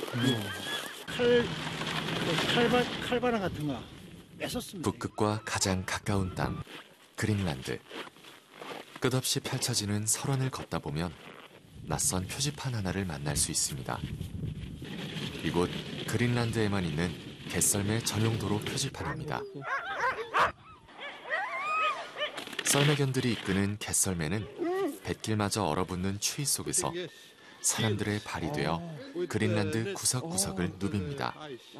칼, 칼바람 같은 거 뺏었습니다. 북극과 가장 가까운 땅, 그린란드. 끝없이 펼쳐지는 설원을 걷다 보면 낯선 표지판 하나를 만날 수 있습니다. 이곳 그린란드에만 있는 개썰매 전용 도로 표지판입니다. 썰매견들이 이끄는 개썰매는 뱃길마저 얼어붙는 추위 속에서 사람들의 발이 되어 그린란드 구석구석을 누빕니다.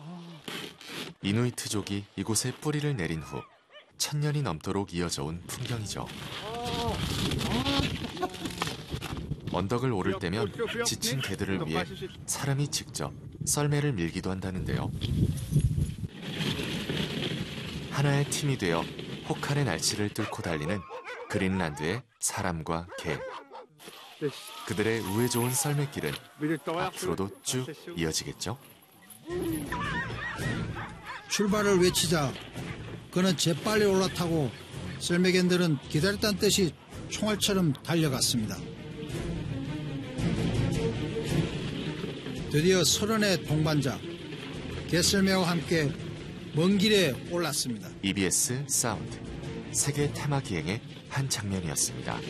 이누이트족이 이곳에 뿌리를 내린 후 1000년이 넘도록 이어져 온 풍경이죠. 언덕을 오를 때면 지친 개들을 위해 사람이 직접 썰매를 밀기도 한다는데요. 하나의 팀이 되어 혹한의 날씨를 뚫고 달리는 그린란드의 사람과 개. 그들의 우애 좋은 썰매길은 앞으로도 쭉 이어지겠죠? 출발을 외치자 그는 재빨리 올라타고 썰매견들은 기다렸다는 뜻이 총알처럼 달려갔습니다. 드디어 서른의 동반자 개썰매와 함께 먼 길에 올랐습니다. EBS 사운드 세계 테마 기행의 한 장면이었습니다.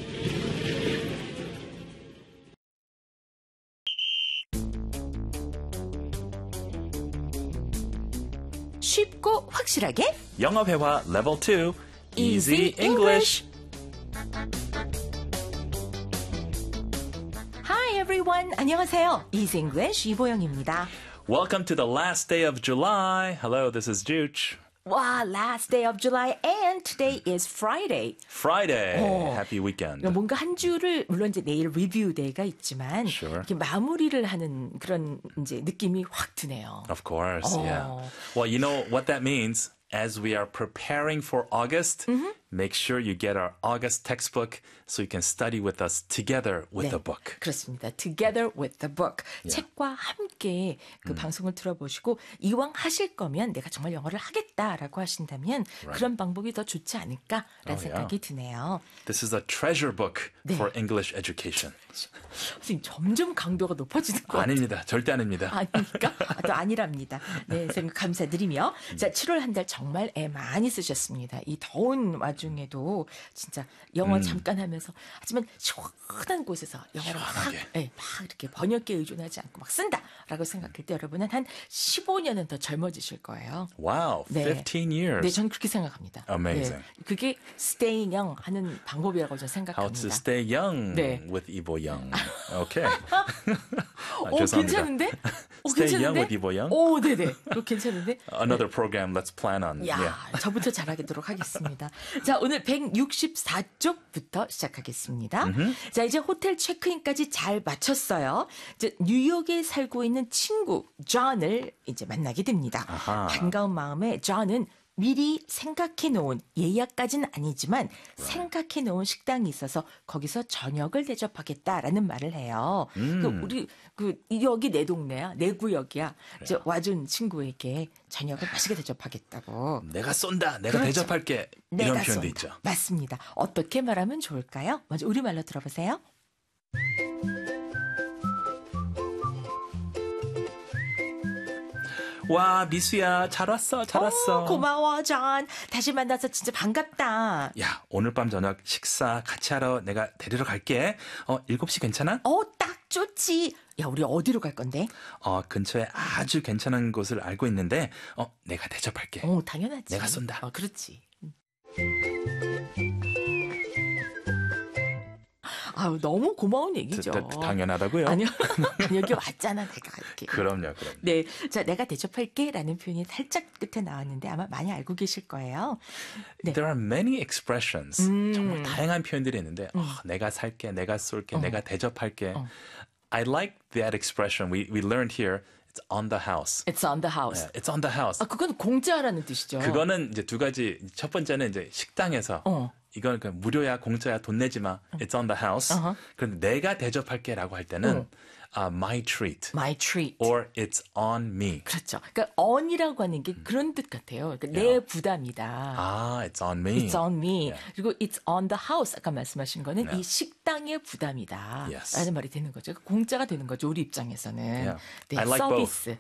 쉽고 확실하게 영어 회화 레벨 2 Easy English. Hi everyone. 안녕하세요. Easy English 이보영입니다. Welcome to the last day of July. Hello, this is Juch. 와, last day of July and today is Friday. Friday. Happy weekend. 뭔가 한 주를 물론 이제 내일 리뷰 데이가 있지만 Sure. 이렇게 마무리를 하는 그런 이제 느낌이 확 드네요. Of course, yeah. Well, you know what that means? As we are preparing for August, make sure you get our August textbook so you can study with us together with the book. 그렇습니다. Together with the book. 책과 함께 그 방송을 들어보시고 이왕 하실 거면 내가 정말 영어를 하겠다라고 하신다면 그런 방법이 더 좋지 않을까라는 생각이 드네요. This is a treasure book for English education. 선생님 점점 강도가 높아지는 것 같아요. 아닙니다. 절대 아닙니다. 아닙니까? 또 아니랍니다. 네, 선생님 감사드리며 자 7월 한 달 정말 애 많이 쓰셨습니다. 이 더운 와중에도 진짜 영어 잠깐 하면서 하지만 시원한 곳에서 영어를 막 이렇게 번역기에 의존하지 않고 막 쓴다라고 생각할 때 여러분은 한 15년은 더 젊어지실 거예요. Wow, 15 years. 네, 저는 그렇게 생각합니다. Amazing. 네, 그게 staying young 하는 방법이라고 저는 생각합니다. How to stay young with Ibo Young. Okay. 죄송합니다. 괜찮은데? Stay 괜찮은데? young with Ibo Young. 오, 네네. 그거 괜찮은데? Another program let's plan on. 야, 저부터 잘하도록 하겠습니다. 자, 오늘 164쪽부터 시작하겠습니다. 자, 이제 호텔 체크인까지 잘 마쳤어요. 이제 뉴욕에 살고 있는 친구 존을 이제 만나게 됩니다. 반가운 마음에 존은 미리 생각해 놓은 예약까지는 아니지만 생각해 놓은 식당이 있어서 거기서 저녁을 대접하겠다라는 말을 해요. 우리 여기 내 동네야, 내 구역이야. 이제 와준 친구에게 저녁을 맛있게 대접하겠다고. 내가 쏜다, 내가 그렇죠. 대접할게. 내가 이런 표현도 쏜다. 있죠. 맞습니다. 어떻게 말하면 좋을까요? 먼저 우리말로 들어보세요. 와, 미수야, 잘 왔어, 잘 왔어. 고마워, 존. 다시 만나서 진짜 반갑다. 야, 오늘 밤 저녁 식사 같이 하러 내가 데리러 갈게. 7시 괜찮아? 딱 좋지. 야, 우리 어디로 갈 건데? 근처에 아주 괜찮은 곳을 알고 있는데, 내가 대접할게. 당연하지. 내가 쏜다. 그렇지. 아유, 너무 고마운 얘기죠. 당연하다고요? 아니요. 여기 왔잖아, 내가 이렇게. 그럼요. 네. 자, 내가 대접할게 라는 표현이 살짝 끝에 나왔는데 아마 많이 알고 계실 거예요. 네. There are many expressions. 정말 다양한 표현들이 있는데, 내가 살게, 내가 쏠게, 내가 대접할게. I like that expression we learned here. It's on the house. It's on the house. Yeah, it's on the house. 그건 공짜라는 뜻이죠. 그거는 이제 두 가지. 첫 번째는 이제 식당에서 이건 무료야, 공짜야, 돈 내지 마. It's on the house. 그런데 내가 대접할게라고 할 때는 my treat. My treat. Or it's on me. 그렇죠. 그러니까 on이라고 하는 게 그런 뜻 같아요. 그러니까 내 부담이다. It's on me. It's on me. 그리고 it's on the house. 아까 말씀하신 거는 이 식당의 부담이다. Yes. 라는 말이 되는 거죠. 공짜가 되는 거죠. 우리 입장에서는. 네, I like 서비스.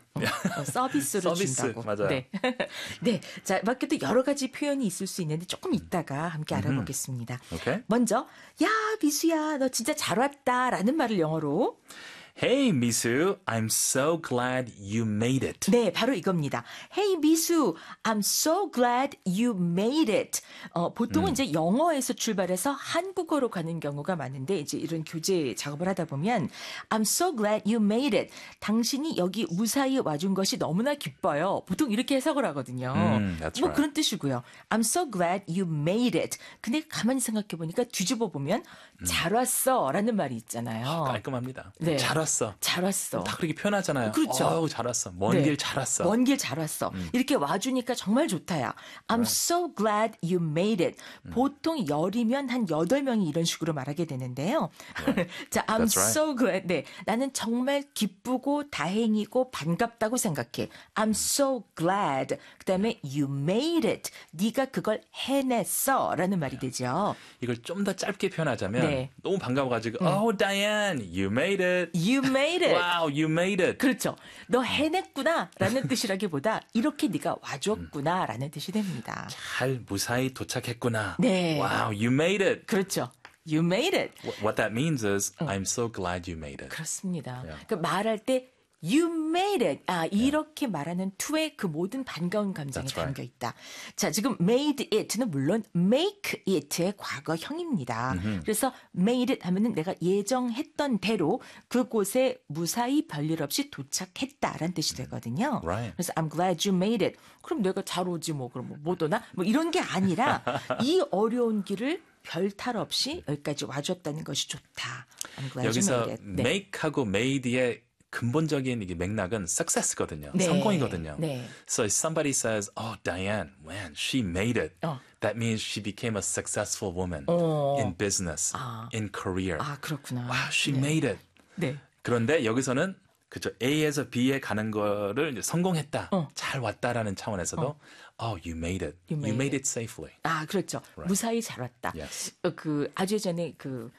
서비스로 서비스, 준다고. 맞아요. 네. 네. 자, 밖에도 여러 가지 표현이 있을 수 있는데 조금 이따가 함께 알아보겠습니다. Okay. 먼저, 야, 미수야, 너 진짜 잘 왔다. 라는 말을 영어로. Hey, Misu, I'm so glad you made it. 네, 바로 이겁니다. Hey, 미수, I'm so glad you made it. 보통은 이제 영어에서 출발해서 한국어로 가는 경우가 많은데 이제 이런 교재 작업을 하다 보면 I'm so glad you made it. 당신이 여기 무사히 와준 것이 너무나 기뻐요. 보통 이렇게 해석을 하거든요. that's 뭐 right. 그런 뜻이고요. I'm so glad you made it. 근데 가만히 생각해 보니까 뒤집어 보면 잘 왔어라는 말이 있잖아요. 깔끔합니다. 네. 잘 왔어. 잘 왔어. 다 그렇게 표현하잖아요. 그렇죠. 어우, 잘 왔어. 먼 길 잘 왔어. 먼 길 잘 왔어. 이렇게 와주니까 정말 좋다야. I'm so glad you made it. 보통 열이면 한 8명이 이런 식으로 말하게 되는데요. 자, I'm That's right. so glad. 네, 나는 정말 기쁘고 다행이고 반갑다고 생각해. I'm so glad. 그다음에 you made it. 네가 그걸 해냈어. 라는 말이 되죠. 이걸 좀 더 짧게 표현하자면 네. 너무 반가워가지고 Oh, Diane, you made it. You made it. Wow, you made it. 그렇죠. 너 해냈구나 라는 뜻이라기보다 이렇게 네가 와줬구나 라는 뜻이 됩니다. 잘 무사히 도착했구나. 네. Wow, you made it. 그렇죠. You made it. What that means is I'm so glad you made it. 그렇습니다. Yeah. 그러니까 말할 때 You made it. 이렇게 말하는 to의 그 모든 반가운 감정이 That's right. 담겨 있다. 자, 지금 made it는 물론 make it의 과거형입니다. 그래서 made it 하면은 내가 예정했던 대로 그곳에 무사히 별일 없이 도착했다라는 뜻이 되거든요. Right. 그래서 I'm glad you made it. 그럼 내가 잘 오지 뭐 그럼 못 오나? 뭐 이런 게 아니라 이 어려운 길을 별 탈 없이 여기까지 와줬다는 것이 좋다. I'm glad you 여기서 made it. 네. make하고 made의 근본적인 이게 맥락은 success거든요. 네. 성공이거든요. 네. So if somebody says, "Oh, Diane, man, she made it," that means she became a successful woman in business, in career. 그렇구나. Wow, she 네. made it. 네. 그런데 여기서는 그죠 A에서 B에 가는 거를 이제 성공했다, 잘 왔다라는 차원에서도, "Oh, you made it. You You made made it safely." 그렇죠. 무사히 잘 왔다. Yes. 그 아주 전에 그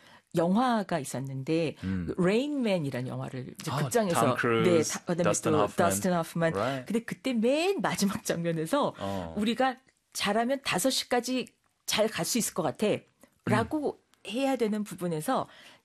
영화가 있었는데 레인맨이라는 영화를 이제 극장에서 Tom Cruise, 그다음에 Dustin 또 Hoffman. 더스틴 호프만. Right. 근데 그때 맨 마지막 장면에서 우리가 잘하면 5시까지 잘 갈 수 있을 것 같아라고 해야 되는 부분에서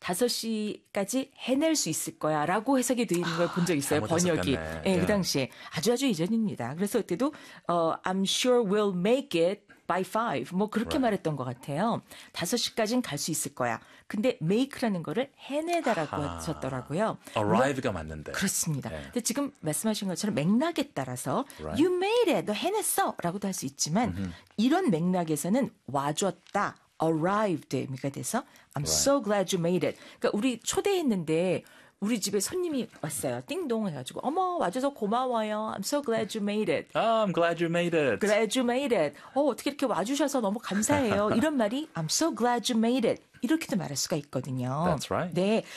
5시까지 해낼 수 있을 거야라고 해석이 되어 있는 걸 본 적 있어요. 잘못 번역이. 해석했네. 예, 그 예. 당시에 아주 이전입니다. 그래서 그때도 I'm sure we'll make it by 5. 뭐 그렇게 말했던 것 같아요. 5시까지는 갈 수 있을 거야. 근데 make라는 거를 해내다라고 하셨더라고요. Arrive가 맞는데. 그렇습니다. 네. 근데 지금 말씀하신 것처럼 맥락에 따라서 Right. you made it, 너 해냈어라고도 할 수 있지만 이런 맥락에서는 와줬다, arrived가 돼서 I'm so glad you made it. 그러니까 우리 초대했는데 우리 집에 손님이 왔어요. 띵동 해가지고 어머 와줘서 고마워요. I'm so glad you made it. Oh, I'm glad you made it. Glad you made it. 어떻게 이렇게 와주셔서 너무 감사해요. 이런 말이 I'm so glad you made it. 이렇게도 말할 수가 있거든요. That's right. 네.